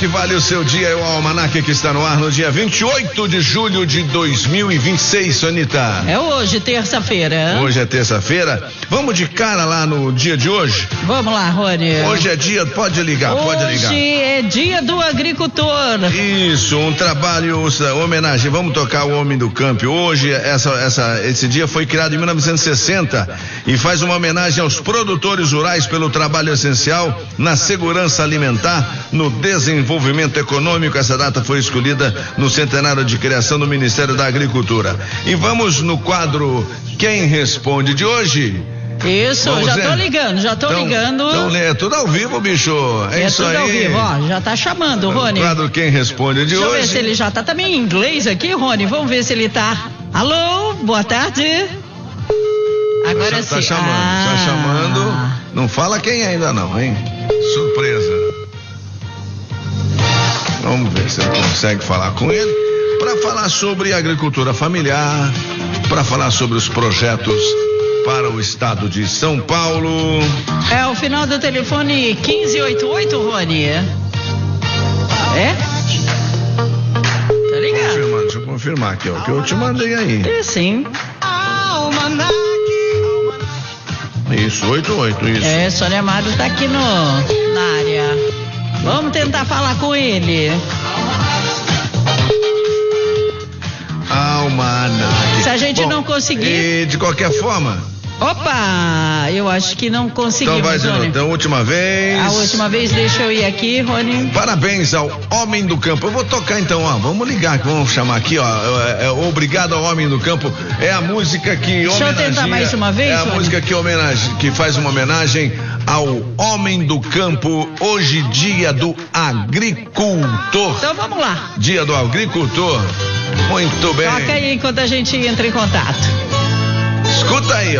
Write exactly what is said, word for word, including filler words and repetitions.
que vale o seu dia é o Almanac que está no ar no dia vinte e oito de julho de dois mil e vinte e seis, Sonita. É hoje, terça-feira. Hoje é terça-feira. Vamos de cara lá no dia de hoje? Vamos lá, Rony. Hoje é dia, pode ligar, hoje pode ligar. Hoje é dia do agricultor. Isso, um trabalho, homenagem, vamos tocar o homem do campo. Hoje, essa, essa, esse dia foi criado em mil novecentos e sessenta e faz uma homenagem aos produtores rurais pelo trabalho essencial na segurança alimentar, no desenvolvimento econômico. Essa data foi escolhida no centenário de criação do Ministério da Agricultura. E vamos no quadro Quem Responde de hoje. Isso, Vamos já ver? tô ligando, já tô então, ligando. Então, é tudo ao vivo, bicho. É, é isso tudo aí. ao vivo, ó, já tá chamando, Rony. O quadro Quem Responde de Deixa hoje. Deixa eu ver se ele já tá também em inglês aqui, Rony. Vamos ver se ele tá. Alô, boa tarde. Agora já sim. Tá chamando, ah. tá chamando. Não fala quem ainda não, hein? Surpresa. Vamos ver se ele consegue falar com ele para falar sobre agricultura familiar, para falar sobre os projetos para o estado de São Paulo. É o final do telefone quinze oitenta e oito, Rony. É? Tá ligado? Confirmando, deixa eu confirmar aqui, ó, que eu te mandei aí. É sim. Isso, oitenta e oito, isso. É, Sônia Amado tá aqui no, na área. Vamos tentar falar com ele. Almanac. Se a gente Bom, não conseguir. E de qualquer forma. Opa! Eu acho que não conseguimos. Então vai de novo. Então, última vez. A última vez, deixa eu ir aqui, Rony. Parabéns ao Homem do Campo. Eu vou tocar então, ó. Vamos ligar, vamos chamar aqui, ó. É, é, Obrigado ao Homem do Campo. É a música que Deixa homenageia. Deixa eu tentar mais uma vez, É a Rony? música que, homenage, que faz uma homenagem ao Homem do Campo. Hoje, dia do agricultor. Então vamos lá. Dia do agricultor. Muito bem. Toca aí enquanto a gente entra em contato. Escuta aí, ó.